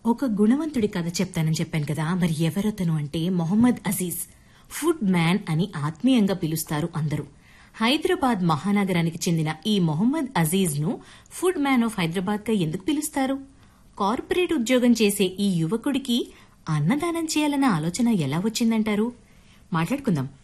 ఒక గుణవంతుడి కథ చెప్తానని చెప్పాను కదా, మరి ఎవరతను అంటే మొహమ్మద్ అజీజ్. ఫుడ్ మ్యాన్ అని ఆత్మీయంగా పిలుస్తారు అందరూ. హైదరాబాద్ మహానగరానికి చెందిన ఈ మొహమ్మద్ అజీజ్ ను ఫుడ్ మ్యాన్ ఆఫ్ హైదరాబాద్ గా ఎందుకు పిలుస్తారు? కార్పొరేట్ ఉద్యోగం చేసే ఈ యువకుడికి అన్నదానం చేయాలన్న ఆలోచన ఎలా వచ్చిందంటారు? మాట్లాడుకుందాం.